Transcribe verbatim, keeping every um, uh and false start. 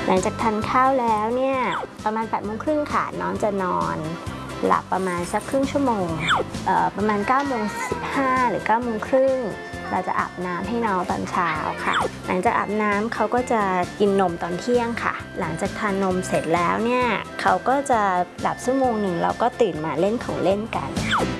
หลังจากทานข้าวแล้วเนี่ยประมาณแปดโมงครึ่งค่ะน้องจะนอนหลับประมาณสักครึ่งชั่วโมงประมาณเก้าโมงสิบห้าหรือเก้าโมงครึ่งเราจะอาบน้ำให้น้องตอนเช้าค่ะหลังจากอาบน้ำเขาก็จะกินนมตอนเที่ยงค่ะหลังจากทานนมเสร็จแล้วเนี่ยเขาก็จะหลับชั่วโมงหนึ่งแล้วก็ตื่นมาเล่นของเล่นกัน